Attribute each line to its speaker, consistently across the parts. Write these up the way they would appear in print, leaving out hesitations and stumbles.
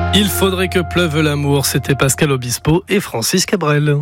Speaker 1: Il faudrait que pleuve l'amour, c'était Pascal Obispo et Francis Cabrel.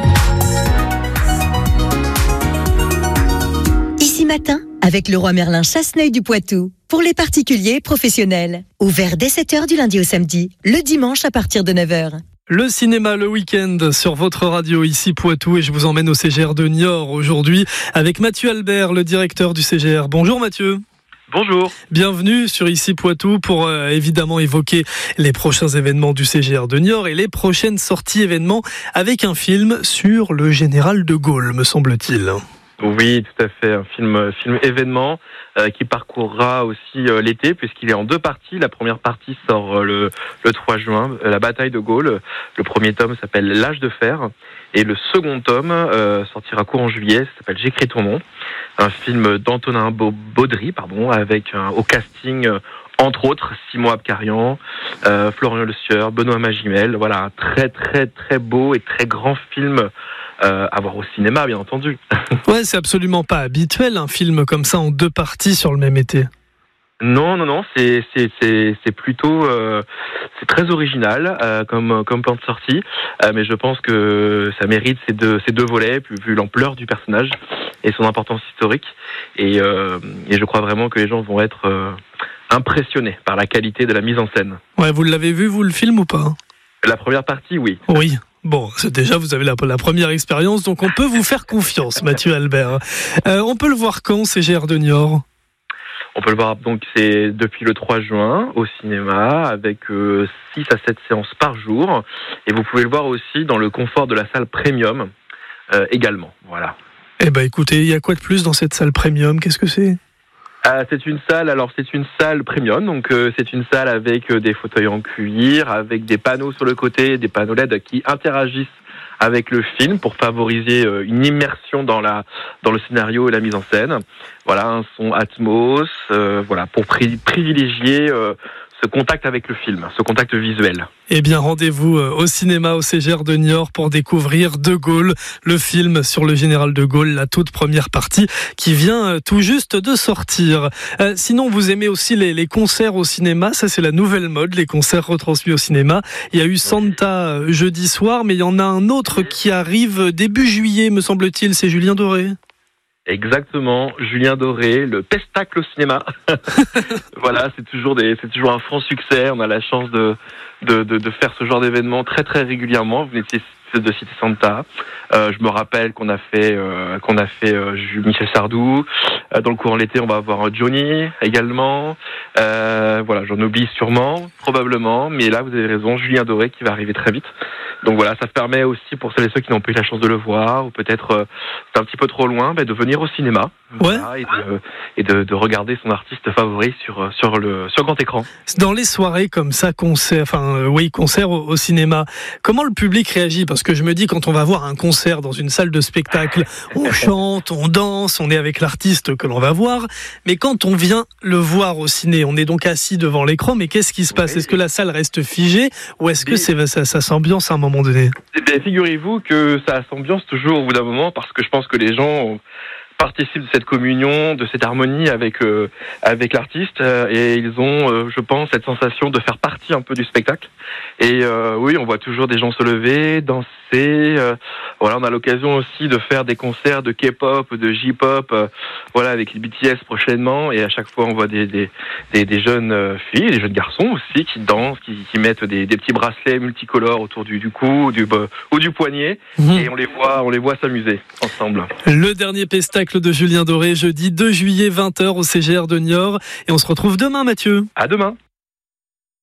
Speaker 2: Ici Matin, avec Leroy Merlin Chasseneuil du Poitou. Pour les particuliers et professionnels. Ouvert dès 7h du lundi au samedi, le dimanche à partir de 9h.
Speaker 1: Le cinéma le week-end sur votre radio ici Poitou et je vous emmène au CGR de Niort aujourd'hui avec Mathieu Albert, le directeur du CGR. Bonjour Mathieu.
Speaker 3: Bonjour.
Speaker 1: Bienvenue sur Ici Poitou pour évidemment évoquer les prochains événements du CGR de Niort et les prochaines sorties événements avec un film sur le général de Gaulle, me semble-t-il.
Speaker 3: Oui, tout à fait. Un film événement qui parcourra aussi l'été puisqu'il est en deux parties. La première partie sort le 3 juin, la bataille de Gaulle. Le premier tome s'appelle L'âge de fer et le second tome sortira courant juillet. Ça s'appelle J'écris ton nom. Un film d'Antonin Baudry, avec au casting entre autres Simon Abkarian, Florian Lesieur, Benoît Magimel. Voilà, un très très très beau et très grand film à voir au cinéma, bien entendu.
Speaker 1: Ouais, c'est absolument pas habituel un film comme ça en deux parties sur le même été.
Speaker 3: Non, c'est plutôt c'est très original comme plan de sortie, mais je pense que ça mérite ces deux volets vu l'ampleur du personnage et son importance historique et je crois vraiment que les gens vont être impressionnés par la qualité de la mise en scène.
Speaker 1: Ouais, vous l'avez vu vous le film ou pas ?
Speaker 3: La première partie, oui.
Speaker 1: Oui. Bon, déjà vous avez la première expérience, donc on peut vous faire confiance, Mathieu Albert. On peut le voir quand, CGR de Niort ?
Speaker 3: On peut le voir, donc c'est depuis le 3 juin au cinéma avec 6 à 7 séances par jour. Et vous pouvez le voir aussi dans le confort de la salle premium également. Voilà.
Speaker 1: Eh ben écoutez, il y a quoi de plus dans cette salle premium ? Qu'est-ce que c'est ?
Speaker 3: C'est une salle premium, donc c'est une salle avec des fauteuils en cuir, avec des panneaux sur le côté, des panneaux LED qui interagissent avec le film pour favoriser une immersion dans le scénario et la mise en scène. Voilà, un son Atmos, pour privilégier ce contact avec le film, ce contact visuel.
Speaker 1: Eh bien, rendez-vous au cinéma au CGR de Niort pour découvrir De Gaulle, le film sur le général de Gaulle, la toute première partie qui vient tout juste de sortir. Sinon, vous aimez aussi les concerts au cinéma, ça c'est la nouvelle mode, les concerts retransmis au cinéma. Il y a eu Santa jeudi soir, mais il y en a un autre qui arrive début juillet, me semble-t-il, c'est Julien Doré.
Speaker 3: Exactement, Julien Doré, le pestacle au cinéma. Voilà, c'est toujours un franc succès. On a la chance de faire ce genre d'événement très très régulièrement. Vous venez de citer Santa. Je me rappelle qu'on a fait Michel Sardou. Dans le courant de l'été, on va avoir Johnny également. J'en oublie sûrement, probablement, mais là vous avez raison, Julien Doré qui va arriver très vite. Donc voilà, ça permet aussi pour celles et ceux qui n'ont pas eu la chance de le voir, ou peut-être c'est un petit peu trop loin, de venir au cinéma,
Speaker 1: ouais.
Speaker 3: et de regarder son artiste favori sur grand écran.
Speaker 1: Dans les soirées comme ça, concert au cinéma, comment le public réagit ? Parce que je me dis, quand on va voir un concert dans une salle de spectacle, on chante, on danse, on est avec l'artiste que l'on va voir, mais quand on vient le voir au ciné, on est donc assis devant l'écran, mais qu'est-ce qui se passe ? Oui. Est-ce que la salle reste figée, ou est-ce que ça s'ambiance à un moment donné ?
Speaker 3: Figurez-vous que ça s'ambiance toujours au bout d'un moment, parce que je pense que les gens participent de cette communion, de cette harmonie avec l'artiste, et ils ont, je pense, cette sensation de faire partie un peu du spectacle. Et oui, on voit toujours des gens se lever, danser. On a l'occasion aussi de faire des concerts de K-pop, de J-pop, avec les BTS prochainement. Et à chaque fois, on voit des jeunes filles, des jeunes garçons aussi qui dansent, qui mettent des petits bracelets multicolores autour du cou ou du poignet. Et on les voit s'amuser ensemble.
Speaker 1: Le dernier pestacle de Julien Doré, jeudi 2 juillet 20h au CGR de Niort. Et on se retrouve demain, Mathieu.
Speaker 3: À demain.